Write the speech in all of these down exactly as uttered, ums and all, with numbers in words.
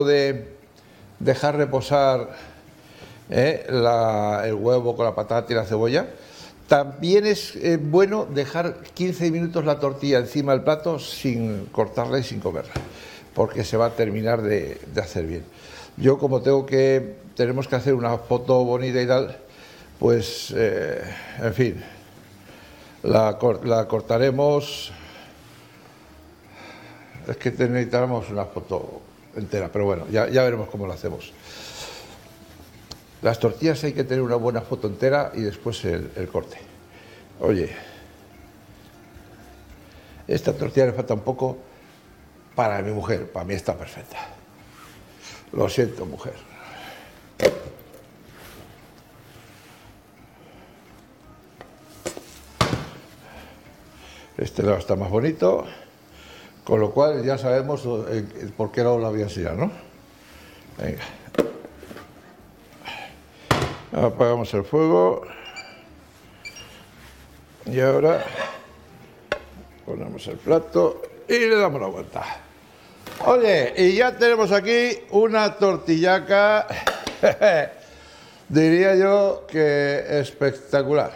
de dejar reposar eh, la, el huevo con la patata y la cebolla, también es eh, bueno dejar quince minutos la tortilla encima del plato sin cortarla y sin comerla, porque se va a terminar de, de hacer bien. Yo, como tengo que tenemos que hacer una foto bonita y tal, pues eh, en fin, la, la cortaremos. Es que necesitamos una foto entera, pero bueno, ya, ya veremos cómo lo hacemos. Las tortillas hay que tener una buena foto entera y después el, el corte. Oye, esta tortilla le falta un poco para mi mujer, para mí está perfecta. Lo siento, mujer. Este lado está más bonito, con lo cual ya sabemos por qué lado la voy a enseñar, ¿no? Venga. Apagamos el fuego y ahora ponemos el plato y le damos la vuelta. Oye, y ya tenemos aquí una tortillaca, diría yo que espectacular.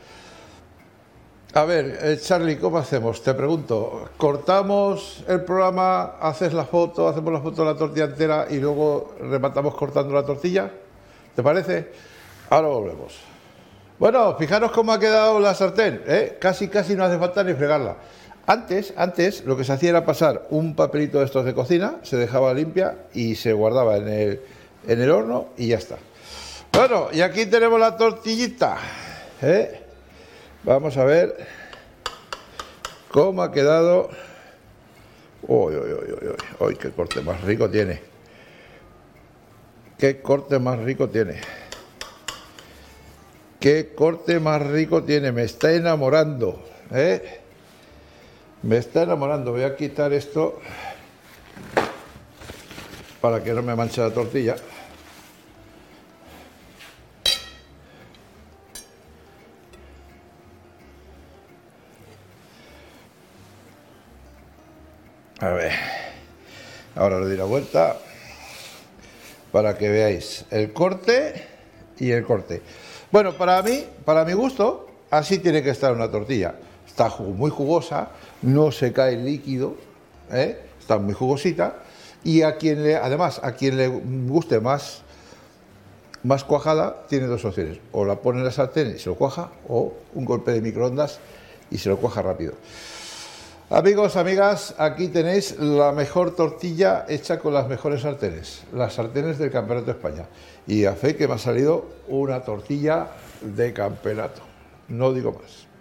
A ver, Charlie, ¿cómo hacemos? Te pregunto, ¿cortamos el programa, haces la foto, hacemos la foto de la tortilla entera y luego rematamos cortando la tortilla? ¿Te parece? Ahora volvemos. Bueno, fijaros cómo ha quedado la sartén, ¿eh? Casi, casi no hace falta ni fregarla. Antes, antes, lo que se hacía era pasar un papelito de estos de cocina, se dejaba limpia y se guardaba en el, en el horno y ya está. Bueno, y aquí tenemos la tortillita, ¿eh? Vamos a ver cómo ha quedado. Uy, uy, uy, uy, uy, uy, qué corte más rico tiene. Qué corte más rico tiene. Qué corte más rico tiene. Me está enamorando, ¿eh? Me está enamorando. Voy a quitar esto para que no me manche la tortilla. A ver, ahora le doy la vuelta para que veáis el corte y el corte. Bueno, para mí, para mi gusto, así tiene que estar una tortilla. Está muy jugosa, no se cae el líquido, ¿eh? Está muy jugosita. Y a quien le, además, a quien le guste más, más cuajada, tiene dos opciones. O la pone en la sartén y se lo cuaja, o un golpe de microondas y se lo cuaja rápido. Amigos, amigas, aquí tenéis la mejor tortilla hecha con las mejores sartenes, las sartenes del Campeonato de España. Y a fe que me ha salido una tortilla de campeonato, no digo más.